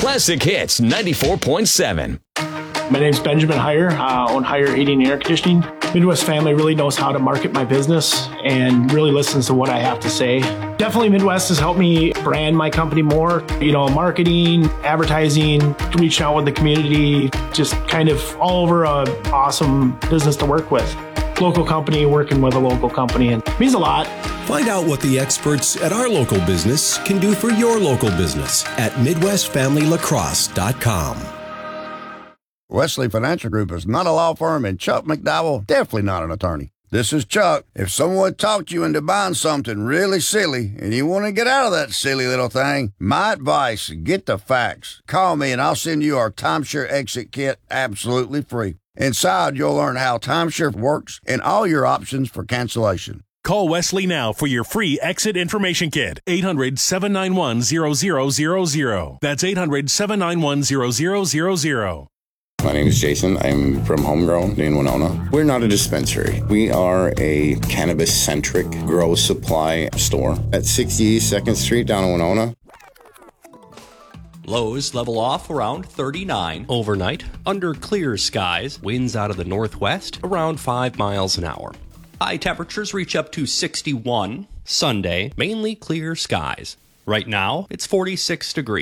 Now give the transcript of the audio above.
Classic Hits 94.7. My name's Benjamin Heyer. Own Heyer Heating and Air Conditioning. Midwest Family really knows how to market my business and really listens to what I have to say. Definitely Midwest has helped me brand my company more. Marketing, advertising, reaching out with the community, just kind of all over a awesome business to work with. Local company working with a local company, and it means a lot. Find out what the experts at our local business can do for your local business at MidwestFamilyLacrosse.com. Wesley Financial Group is not a law firm, and Chuck McDowell definitely not an attorney. This is Chuck. If someone talked you into buying something really silly and you want to get out of that silly little thing, my advice, get the facts. Call me and I'll send you our timeshare exit kit absolutely free. Inside, you'll learn how timeshare works and all your options for cancellation. Call Wesley now for your free exit information kit. 800-791-0000. That's 800-791-0000. My name is Jason. I'm from Homegrown in Winona. We're not a dispensary. We are a cannabis-centric grow supply store at 60 2nd Street down in Winona. Lows level off around 39 overnight. Under clear skies, winds out of the northwest around 5 miles an hour. High temperatures reach up to 61. Sunday, mainly clear skies. Right now, it's 46 degrees.